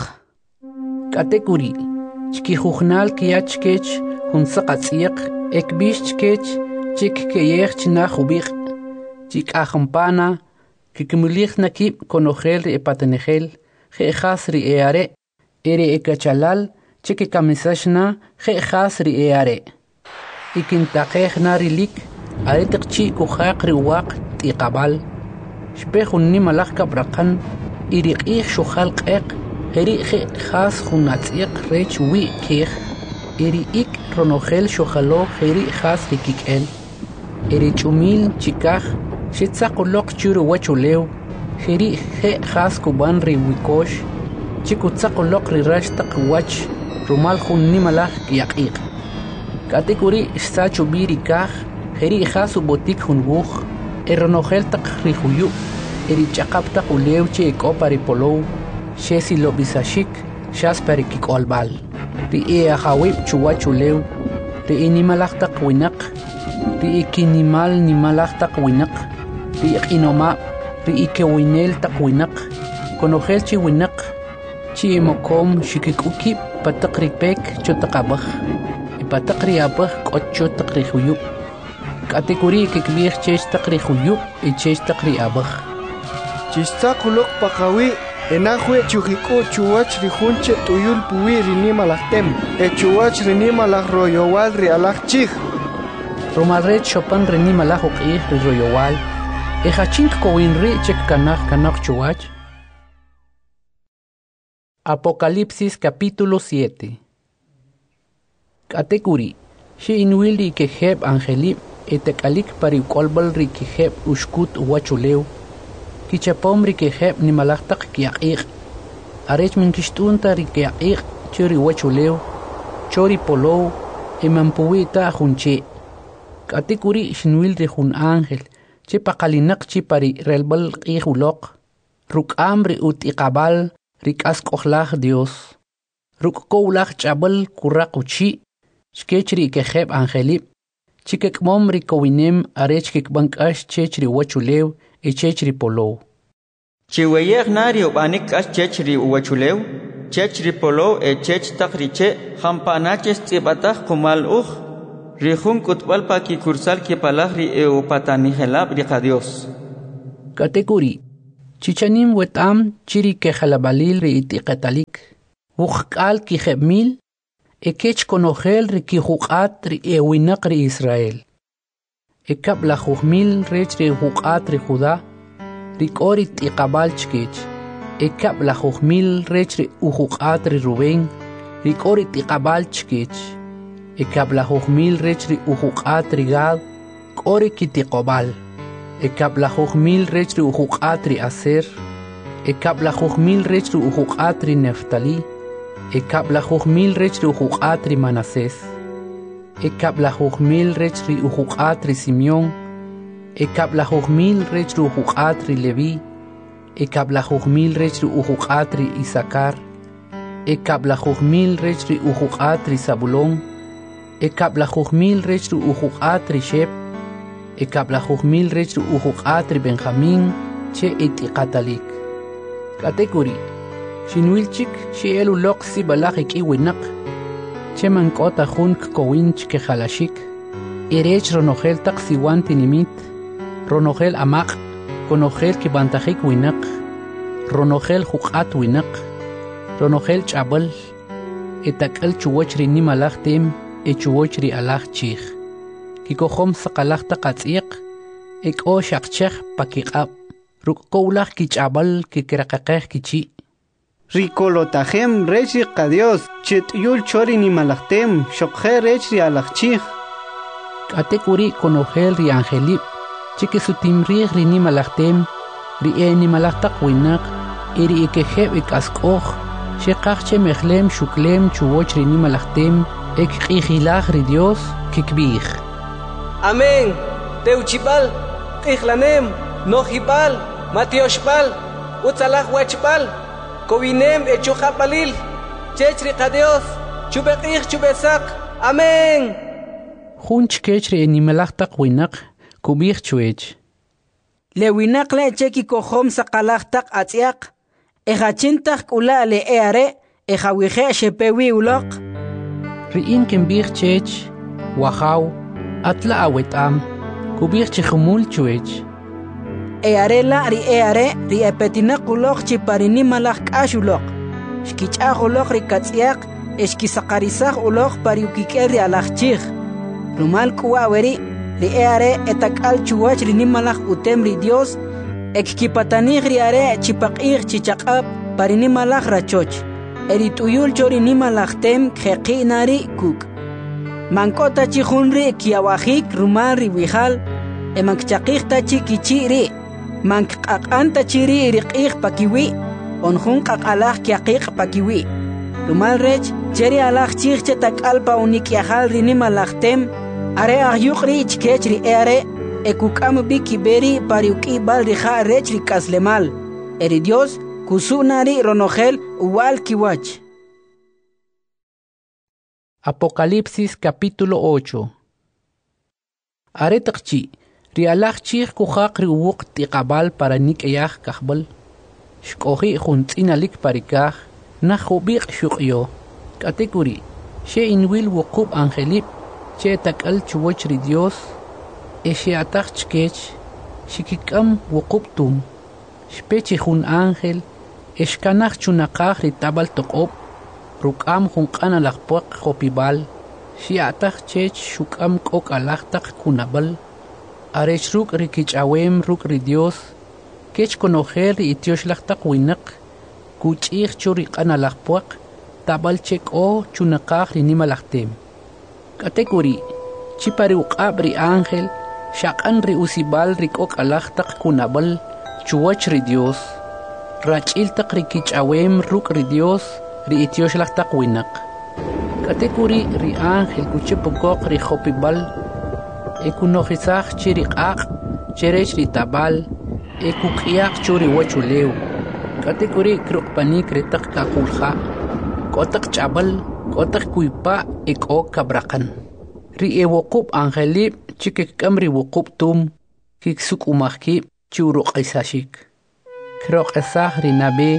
katekuri chkijuhnal kiachkech hunsaqatzig ekbishkech chikkeyech chna khubig chikahampana kikmulich nakib konogel ri epatenegel khas ri eare ere ekachalal chike kamisashna khas ri eare ikintaqeh narilik aritiqchi kuhaq ri waq tiqabal shpehunni malakh kabraqan iriqih shukhal qeq heri khas khunatsiq rech wi keh eri ik ronogel shukhalo heri khas rikikel eri chumil chikaj shitsaqoloq churu wachulew heri khas kuban ri wikosh chikutsaqoloq ri rashtaq wach rumal khunni malakh yaqiq katekuri sachu biri kaj heri khas botik hunbuj eronogel taq ri huyu eri chaqap taq ulew che kopari polow shesi lobisashik shas perikik olbal ri ahawib chuwachulew ri inimalaq taq winaq ri ikinimal nimalaq taq winaq ri iqinoma ri ikewinel taq winaq konogel chi winaq chi mokom shikikuki pataq ri pek chutaqabaj pataq ri abaj q'ocho taq ri huyu katekuri kikbij chech taq ri huyu y chech taq ri abaj chistaquluq paqawi enahue chujiku chuwach rijunche tuyul puwi rinimalajtem chuwach rinimalaj royowal ri alaj chij romalret chopan rinimalaj uq'ij ri royowal ejachink kowinri chek kanaj chuwach. Apocalipsis capítulo 7. Katekuri shi inwil ri kejeb angelib etekalik pari kolbal ri kejeb ushkut wachulew kichapom ri kejeb nimalajtaq kiaqiq arech min kishtunta ri kiaqiq chori wachulew chori polow emampuwita junche katekuri shinwil ri jun ángel che paqalinaq chi pari relbal qijuloq ruk'am ri utiqabal ri k'asq'ojlaj Dios ruk'kowlaj ch'abal kurraquchi chkech ri kejeb angelib chikekmom ri kowinem arech kikbank'ax chech ri wachulew e chech ri polow chiweyej nario banik k'ax chech ri wachulew chech ri polow e chech taq ri che jampanaches tz'ibataj kumal uj Rijun kutbalpa ki kursal ki palagri o patanijelab riqa Dios. Kategori. Chichanim wetam chiri ke jalabalil ri itiqetalik. Wuqal ki jebmil. Ekech konogel ri ki juqat ri ewinaq ri Israel. Ekab la jujmil rech ri juqat ri Judá. Ri kori tiqabal chkech. Ekab la jujmil rech ri ujuqat ri Rubén. Ri kori tiqabal chkech. Ekab la jujmil rech ri ujuqat ri Gad. Kori ki tiqobal. Ekab la jujmil rech ri ujuqat ri Aser. Ekab la jujmil rech ri ujuqat ri Neftali. Ekab la jujmil rech ri ujuqat ri Manasés. Ekab la jujmil rech ri ujuqat ri Simeón. Ekab la jujmil rech ri ujuqat ri Leví. Ekab la jujmil rech ri ujuqat ri Isaacar. Ekab la jujmil rech ri ujuqat ri Zabulón. Ekab la jujmil rech ri ujuqat ri Shep. Ekab la jujmil rech ri ujuqat ri Benjamín che itiqatalik. Kategori. Shinwilchik shi elu loqsi balajik iwinaq. Che mankota junk kowinch ke jalashik. Irech ronogel taksiwan tinimit. Ronogel amaq. Konogel ki bantajik winaq. Ronogel juqat winaq. Ronogel chabal. Etakal chuwachri ni malajtim. Echuwachri alaj chich. Kikohom saqalaj taqatsiq. Eko shaqchech pakiqab. Rukkowlaj ki chabal ki kirakaqej ki chi. Ricolotajem rechi qadios chit'yul chori ni malajtem shokje rechi alajchij. Kategori konogel ri angelip chike sutimrij ri ni malajtem ri ni malajtaq winaq iri ikejeb ikaskoj sheqajche mejlem shuklem chuwoch ri ni malajtem ekqijilaj ri Dios kikbij. Amén. Teuchipal, qijlanem, nojipal, matioshpal, utzalaj wachpal. Kovinem echuhapalil, chechri qadios, chubeqij chubesak, amén. Junch kechri enimelajtaq winaq, kubij chuech. Le winaq le cheki kohom saqalajtaq atziaq, ejachintaq ula le eare, ejawije shepewi uloq. Riin kembij chech, wajaw, atla awetam, kubij chihumul chuech. Earela ri eare ri epetinaq uloq chiparini malaj k'axuloq. Xkich'aj uloq ri katz'iaq exkisaqarisaj uloq pariukikel ri alajchij. Rumal kuwaweri ri eare etak'al chuwach ri nimalaj utem ri Dios ekkipatanij ri are chipaq'ij chichaq'ab parini malaj rachoch. Eri tuyul chori nimalajtem kjeqinari kuk. Mankota chijunri kiawajik rumal ri wijal emakchaqij tachi kichi ri. Mankaq'anta chiri riq'ij pakiwi, onjun qaq'alaj kiaqiq pakiwi. Rumal rech, cheri alaj chij che tak'alpa unikyajal ri nimalajtem, are ahyuq ri chkech ri eare, ekuk'am bikiberi pariuk'ibal rija rech ri kaslemal. Eri Dios, kusuna ri ronogel uwal kiwach. Apocalipsis capítulo 8. Are taqchi. Rialaj chij kujaq ri uwuq tiqabal para nik'eyaj kajbal. Shk'oji juntz'inalik parikaj, najubiq shuq'yo. Kategori, she inwil wuqub angelip, che tak'al chuwach ri Dios, sheataj chkech, shikik'am wuqub tum. Shpechi jun ángel, eshkanaj chunaqaj ri tabal toq'ob, ruk'am junq'an alajpuaq jopibal, shiataj chech shuk'am k'ok alajtaq kunabal. Arech ruk ri kich'awem ruk ri Dios, kech konogel ri itioxlajtaq winaq, kuch'ij chu ri q'an alajpuaq, tabal chek'o chunaqaj ri nimalajtem. Kategori, chipari uq'ab ri ángel, shaq'an ri usibal ri k'ok alajtaq kunabal, chuwach ri Dios. Rach'iltaq ri kich'awem ruk ri Dios, ri itioxlajtaq winaq. Kategori ri ángel kuchipukoq ri jopibal, ekunojisaj chiri q'aq, cherech ri tabal, ekuk'iyaq churi wachulew. Kategori kruqpanik ritaq kakulja, k'otaq ch'abal, k'otaq kuypa, ek'o kabraqan. Ri ewuqub angelib chikik'am ri wuqub tum, kiksuk'umajkib churuq'isashik. Kroq'esaj ri nabe,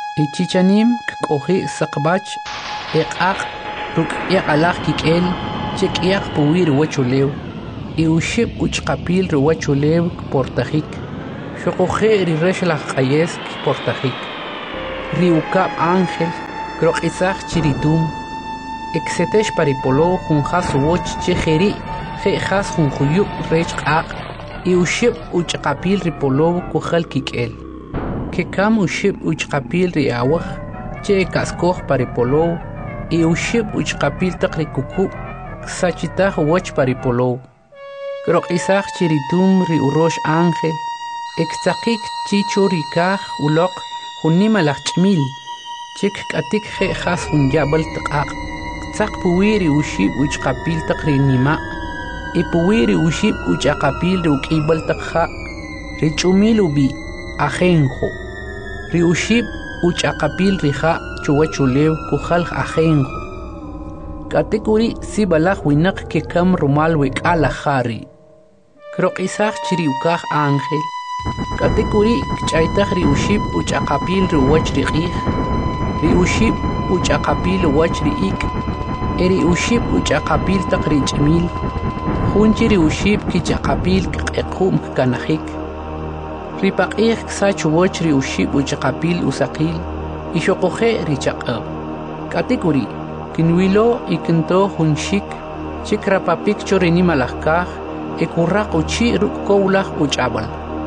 ichichanim kk'oji saqbach, eq'aq, ruk'yaq alaj kik'el, chek'iaq puwi riwachulew y uxib uchqapil riwachulew portajik xoqoje riresh laj q'ayes portajik riukab ángel kroq'isaj chiritum exetex paripolo junjas woch chejeri jejas junjuyub rech q'aq y uxib uchqapil ripolo kujal kik'el kekam uxib uchqapil riawaj che kaskoj paripolo y uxib uchqapil taq rikukub sachitaj woch paripolo kroq'isaj chiritum riurox ángel extzaqik chicho rikaj uloq junima laj ch'mil chik k'atik jejas junyabal taq'aq tzaq puwi riuxib uchqapil taq rinima y puwi riuxib uchaqapil riuk'ibal taq ja' rich'umil ubi ajenjo riuxib uchaqapil rija chuwachulew kujal ajenjo k'atik uri sibalaj winaq kekam rumal wek'ala jari kroq'isaj chiriukaj ángel k'atik uri kch'aytaj riuxib uchaqapil riwach riq'ij riuxib uchaqapil wach ri'ik riuxib uchaqapil taq rich'mil junchi riuxib kichaqapil kq'equm kanajik ripaq'ij ksach woch riuxib uchaqapil usaqil y xoqoje richaq'ab k'atik uri kinwilo y kinto junxik chikrapapik chorinima lajkaj ekurraq uchi ruk'kowlaj uch'abal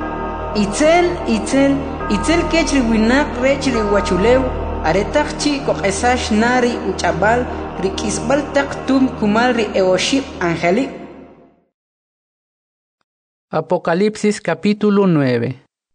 itzel kech riwinaq rech riwachulew aretaj chi koq'esax nari uch'abal rik'isbal taq tum kumal ri'eoxib angelik. Apocalipsis capítulo 9.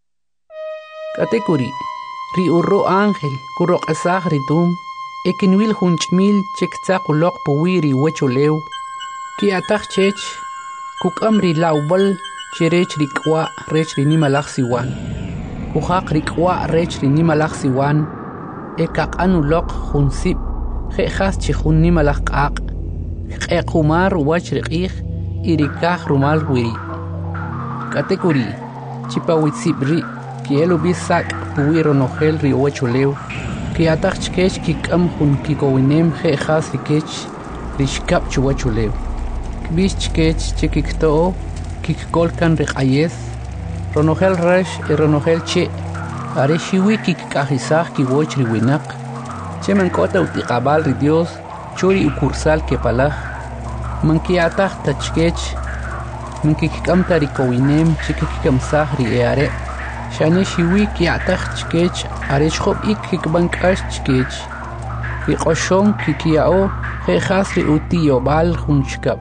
Katekuri riurro ángel kuroq'esaj ritum ekinwil junch'mil chektzaq puwi riwachulew ki'ataj chech kuk'am rilawbal cherech rik'wa' rech rinimalaj siwan kujaq rik'wa' rech rinimalaj siwan ekaq'an uloq junsib je'jas chi jun nimalaj q'aq q'equmar wach riq'ij y rikaj rumal wiri katekuri chipawitzib ri kielu bisak puwi ronojel riwachulew ki'ataj chkech kik'am jun kikowinem je'jas rikech rixkab chuwachulew kbix chkech chikikto'o kikkolkan riq'ayes ronojel rex y ronojel che are xiwi kikk'ajisaj kiwoch riwinaq che mank'ota utiqabal ri Dios churi ukursal kepalaj manki'ataj tachkech mankikkamta rikowinem chikikkamsaj ri eare xane xiwi ki'ataj chkech are xjob ik kikbank'ax chkech riq'oxon kikiya'o je'jas ri utiyob'al junchkab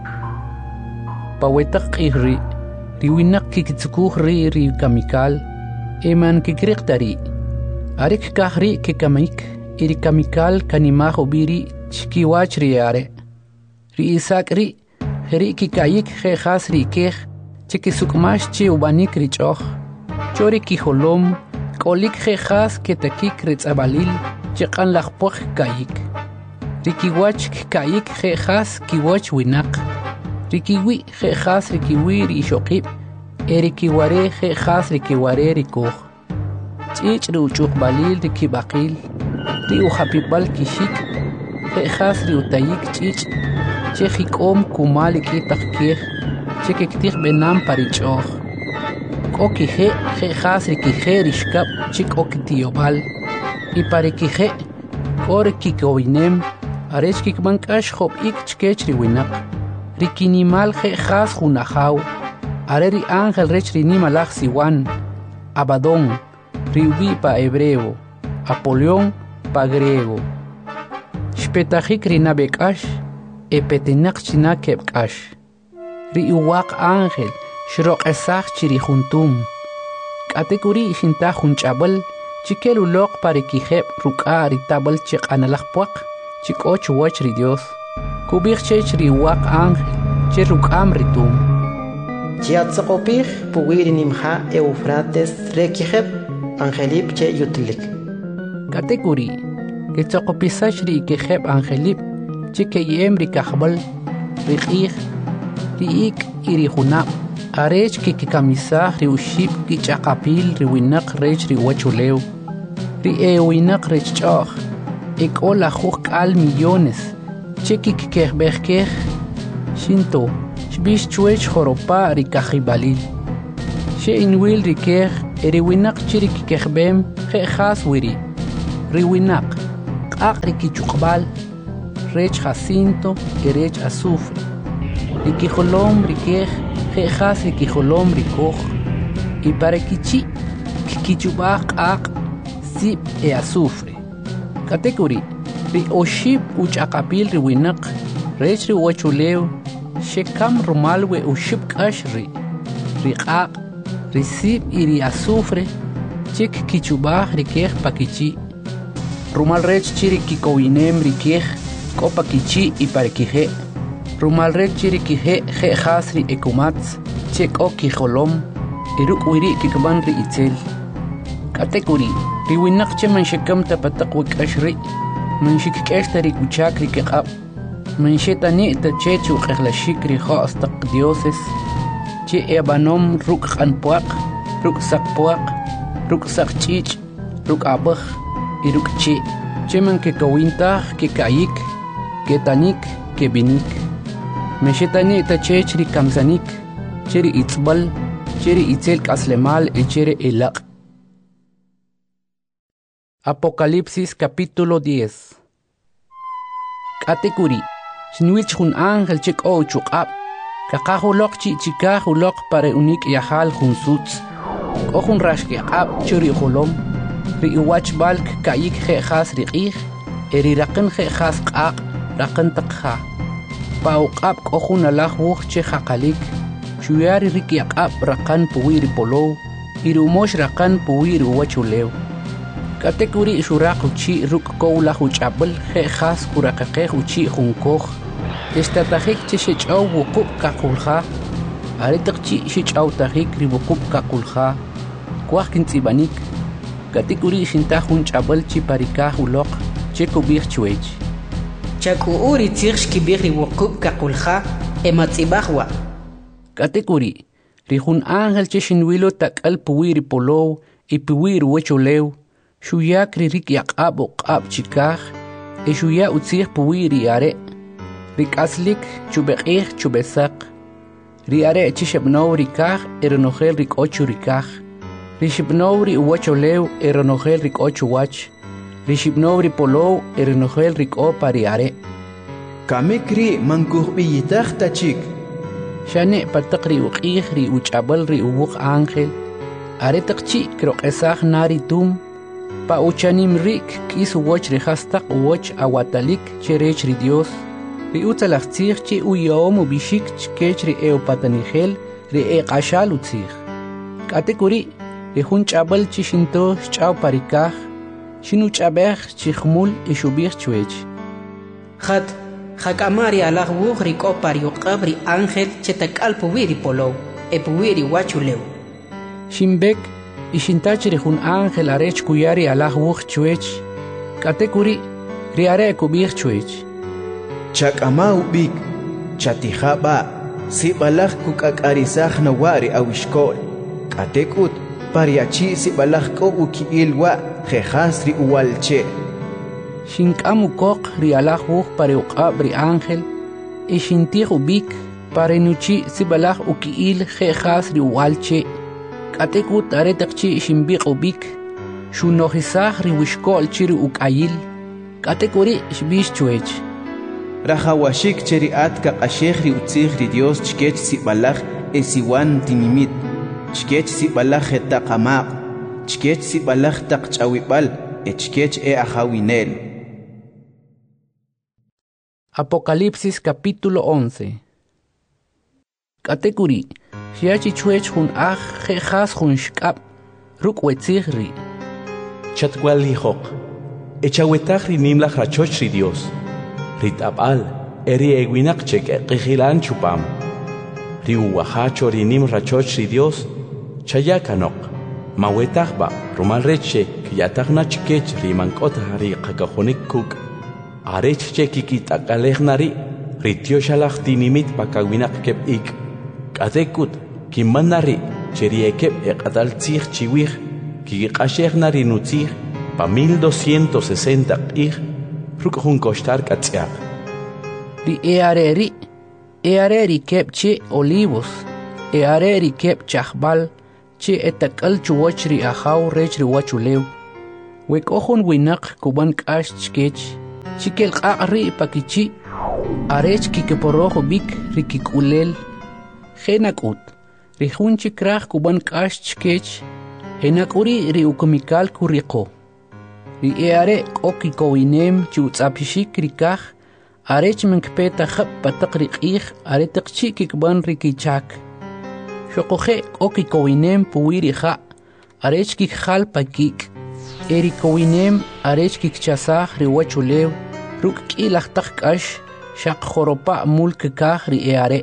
pawetaq q'ij ri riwinaq kikitzukuj ri kamikal eman kikriqtari are kikaj ri kikamik y ri kamikal kanimaj ubiri chkiwach ri are ri isak ri jeri kikayik je'jas ri kej chikisuk'max chi ubanik ri ch'oj chori kijolom k'olik je'jas ketakik ri tz'abalil chiq'an laj poj kayik ri kiwach kikayik je'jas kiwoch winaq ri kiwi je'jas ri kiwi ri ixoqib ri kiware je'jas ri kiware ri kuj ch'ich' ri uch'uqbalil ri kib'aqil ri ujapib'al kixik je'jas ri utayik ch'ich' che jik'om kumal ik'itaq kej che kiktij b'enam pa ri ch'oj k'o kije je'jas ri kije rixkab chi k'o kitiyob'al y pa ri kije k'o ri kikowinem arech kikbank'ax job'ik chkech ri winaq ri kinimal je'jas jun ajaw are ri ángel rech ri nimalaj siwan Abadón ri ubi pa hebreo Apolión pa griego xpetajik ri nabek'ax petinaq china keb'k'ax ri uwaq ángel xroq'esaj chi ri juntum k'atik uri xintaj junch'ab'al chikel uloq pa ri kijeb' ruk'a ri tab'al chiq'analaj puaq chi k'o chuwach ri Dios kub'ij chech ri uwaq ángel che ruk'am ri tum chiatzaqopij puwi ri nimja Eufrates re kijeb' angelib che yutlik k'atik uri kitzaqopisax ri kijeb' angelib che keyem ri kajb'al ri q'ij ri ik y ri junab' arech kikikamisaj ri uxib kich'aqapil ri winaq rech ri wachulew ri winaq rech ch'oj k'o lajuj k'al millones che kikikejb'ej kej Shinto, shbish chuech joropa rikajibalil. She inwil rikej, eriwinak chirikikejbem, jejas wiri. Riwinak, kak rikichukbal, rech Jacinto, erech azufre. Rikijolom rikej, jejas rikijolom rikoj. Y para kichi, kikichubak ak, sip e azufre. Katekuri, ri oshib uchakapil riwinak, rech ri wachuleu, shekam rumalwe ushib kashri. Rikak, risip y ri azufre, chik kichubak rikej pakichi. Rumal rech chiri kikowinem rikej, ko pakichi y parekije. Rumal rech chiri kije, je hasri ekumats, chek o kijolom, iruk wiri kikban ri itzel. Katekuri, riwinak che man shekam tapatak ashri, man shikikeshta ri kuchak ri kekab, man shetani ta chechu keglashik ri hoastak dioses, che ebanom ruk anpuak, ruk sakpuak, ruk sakchich, ruk abach, iruk che man kekawintah, kekayik, ketanik, kebinik. Meshetani ta chech ri kamzanik, cheri itzbal, cheri itzel kaslemal e chere elak. Apocalipsis capítulo 10. Katekuri, shinwich hun ángel chek o chukab, kakahulok chikahulok pare unik yahal hun suts, kohun rashke ab churi holom, ri iwach balk kayik jejas riqih, eri rakan jejas qaq, rakan takha. Pauqab kohun alah wuch che hakalik, shuyari rikiaqab rakan puwiri polo, irumosh rakan puwiri wachulew. Katekuri shurak uchi ruk kowla huchabel jejas kurakakeh uchi junkoh. Estatajik che shechaw wukub kakulha. Aritakchi shechaw tajik ribukub kakulha. Kwah kintsibanik. Katekuri shintah hunchabel chi parikah ulok che kubih chuech. Chaku uri tzirsh kibir ribukub kakulha ematzibahwa. Katekuri rihun ángel che shinwilo takal puwiri polow y puwiri wecholew. Shuya kririk yaqab uqab chikah, e shuya utzir puwiri are. Rik aslik chubeqih chubesak. Ri are chishebnow rikah eronogel rik ochu rikah. Rishibnow ri uwacholew eronogel rik ochu wach. Rishibnow ri polow eronogel rik o pari are. Kamikri mankuh biyitah tachik. Shane patakri uqih ri uchabal ri uwuk ángel. Are takchi krok esah nari tum. Pa uchanim rik kis uwach rehastak uwach awatalik cherech ri Dios. Ri utzalachtzich chi uyom ubishik chkech ri eopatanigel ri eqashal utzich. Katekuri ri hun chabal chi shinto chaw parikah, shinu chabech chikhmul ishubich chuech. Jakamari alah wuch ri kopar yuqab ri ángel chetakal puwiri polow, e puwiri wachulew. Shimbek ishintach hun ángel arech kuyari alah wuch chuech. Katekuri ri are kubich chuech. Chakama ubik, chatijaba, si balak kukakarisah na wari awishkol. Katekut, pariachi si balak ko ukiilwa, jejas ri uwalche. Shinkamu kok ri alah wuch pare uqab ri ángel, ishintich ubik pare nuchi si balak ukiil jejas ri uwalche. Katekut aretakchi shimbik ubik, shunohisah ri wishkol chiri ukayil. Katekuri shbish chuech. Rajawashik cheriat kakasheh ri utzih ri Dios chkech si balak esiwan tinimit. Chkech si balak etaqamaq. Chkech si balak taqchawibal. Chkech ajawinel. Apocalipsis capítulo 11. Katekuri. Shiachi chuech hun jejas hun shkab, ruk wetzihri. Chatwal hijok, echawetach ri nimlach rachoch ri Dios. Ritabal, eri eguinak chek eqijilan chupam. Ri uwahacho ri nim rachoch ri Dios, chayakanok. Mawetach ba, rumal reche, kiyatach na chkech ri mankot hari kakajonik kuk. Arech che kikitakalech nari, ri tioshalach tinimit pakawinak kep ik. Katekut, kimanari, cheriekep eqatal tzich chiwich, kiqashech nari nutzich, pa 1260 ig, ruk hun koshtar katziak. Ri eareri, are rikep che olivos, are rikep chahbal, che etakal chuwach ri ahaw rech ri wachulew. Wek ohun winak kuban kash chkech, chikel qaqri pakichi, arech kikeporojo bik rikikulel, genakut, rihun chikrach kuban kash chkech, enakuri ri ukumikal kuriko. Ri eare okikowinem chutzapishik rikach, arech menkpeta khab patak rikich, aretak chikikban rikichak. Shokoje okikowinem puwirija, arech kikhal pakik. Erikowinem arech kikchasaj riwachulew, ruk kilachtak kash, shak joropa mulkekaj ri eare.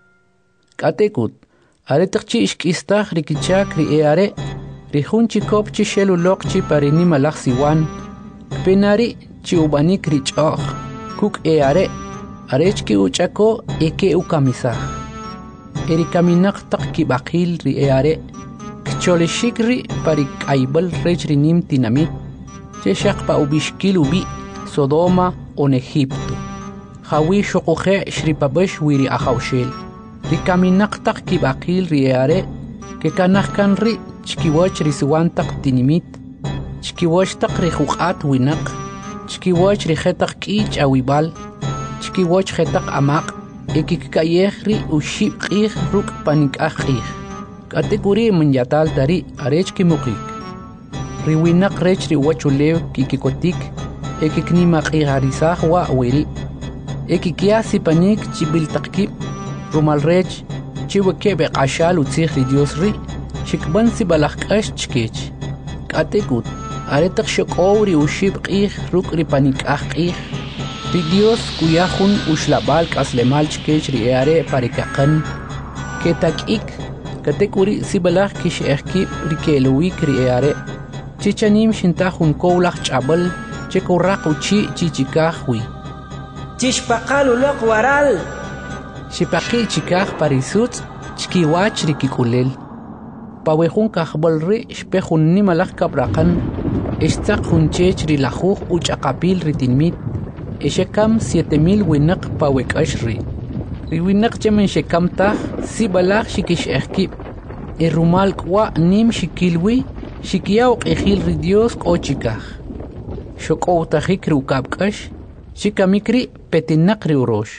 Katekut, aretak chi ishkistaj rikichak ri eare, rihun chikop chi shelulok chi parini malach siwan, penari chi ubanik richoj, kuk eare, arech ki uchako eke ukamisaj. Erikaminak tak kibakil ri eare, Choleshikri parik aibal rech rinim tinamit, cheshak pa ubishkil ubi, Sodoma on Egipto. Hawi shokoje shripabesh wiri ahaushel. Rikaminaktak kibakil riare, ke kanahkan ri chkiwach risuantak tinimit, chkiwachtak rihukat winak, chkiwach rihetak ich awibal, chkiwach hetak amak, ekikayehri ushib qih ruk panik ahih. Kategori menjatal dari arech kimukik. Riwinak rech riwachulew kikikotik, ekiknimak iharisah wa wiri. Ekikiasi panik chibil takip, rumal rech, chiwekebe ashal utzih ri Dios ri, shikban si balakash chkech. Kategut, aretak shokowri ushib qih ruk ri panik qih. Ri Dios kuyahun ushlabal kaslemal chkech ri eare parikakan, ketakik, Katekuri sibalach kish erkip rikeluik riare. Chichanim shintahun koulach chabal, chekorak uchi chichikahwi. Chishpaqal ulok waral. Shipaqi chikah parisut, chkiwach rikikulel. Pawehun kahbal ri shpehun nimalach kabrakan, estak hunchech rilajuj uchakapil ritinmit, eshekam 7000 winak pawekash ri. Riwinak chemen shekamtah, si balach shikish erkip. Rumal kwa nim shikilwi, shikiyaw ejil ri Dios kochikaj. Shokowtajik rukabkash, shikamikri petinak riurosh.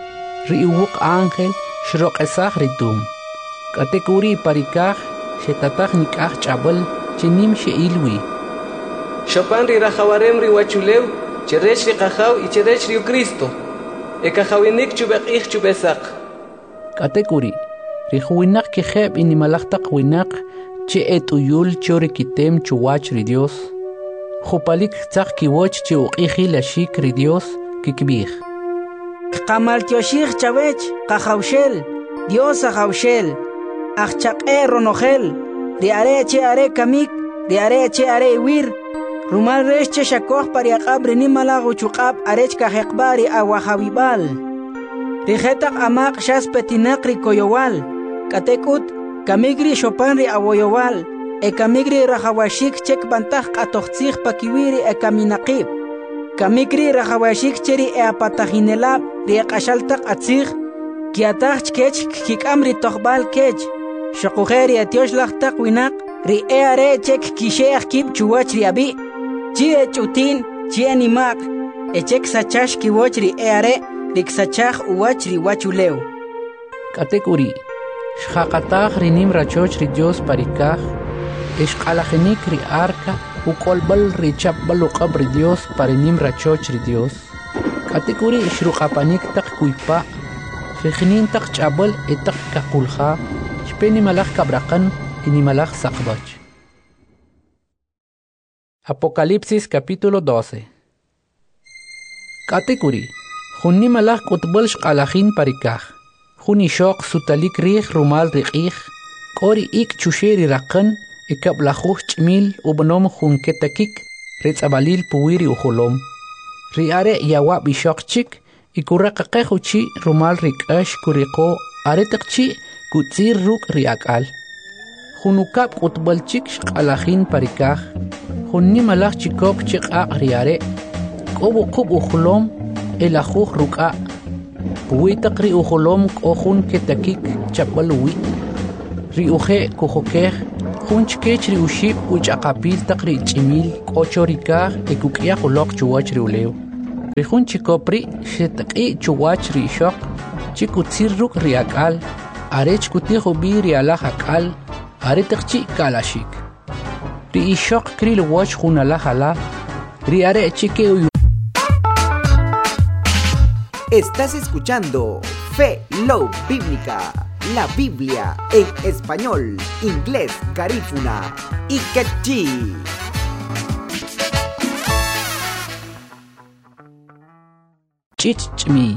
Riuwuk ángel, shrokesaj ritum. Katekuri parikaj, shetataj nikaj chabal, chenim sheilwi. Shopan ri rajawarem riwachulew, cherech riqajaw y cherech riu Cristo. Ekajawinik chubekih chubesak. Katekuri, rihuinak kejeb inimalachtak winak, che etuyul chorikitem chuwach ri Dios. Jupalik tzak kiwoch che uqiji lashik ri Dios kikbih. Kamal tioshich chavech, kajaushel, Dios ajaushel, achchaqe ronojel, riare che are kamik, riare che are wir. Rumal rech che shakoh pariaqab rinimalago chukab arech kahekbari awahawibal. Rijetak amak shas petinak rikoyowal. Katekut kamigri shopan ri awoyowal. E kamigri rahawashik chek bantah katochtzich pakiwiri e kaminaqib. Kamigri rahawashik cheri e apatahinelab ri akashaltak atzich. Kiatach kech kikam ri tohbal kech. Shokuheri etioshlachtak winak ri e are chek kisheach kib chuwach ri abi. Chie chutin, chie nimak, echek sachash kiwoch ri eare, riksachach uwach ri wachulew. Katekuri, shhakataj rinim rachoch ri Dios parikaj, eshkalajenik ri arka, ukolbal ri chapbal uqab ri Dios parinim rachoch ri Dios. Katekuri shruqapanik tak kuipa, shechinin tak chabal etak kakulja, shpeni malach kabrakan, inimalach sakbach. Apocalipsis capítulo 12. Katekuri, Junni malach kutbal shqalajin parikaj. Juni shok sutalik rih rumal riqih. Kori ik chusheri raqan, ikablajuj chmil ubnom jun ketakik, ritzabalil puwiri ujolom. Riare yawa bishokchik, ikuraqaqej uchi rumal rikash kuriko, aretakchi kutzir ruk riakal. Junukap kutbalchik shqalajin parikaj. Junni malach chikok chik'aq riare, kobu qub ujolom, elajuj ruk'a, puwitak ri uholom k'ojun ketakik chapbaluwi ri uje kujokej jun chkech ri uxib uch'aqapil taq ri ch'imil k'ocho rikaj ekuk'yaj uloq chuwach ri ulew ri jun chikop ri xetak'i chuwach ri ixoq chikutzir ruk' ri ak'al are chkutij ub'i ri alaj ak'al are taqchi' kalaxik ri ixoq kri luwoch jun alaj ala ri are chike uyu. Estás escuchando Fe Love Bíblica, la Biblia en español, inglés, garífuna y quechí. Chichmi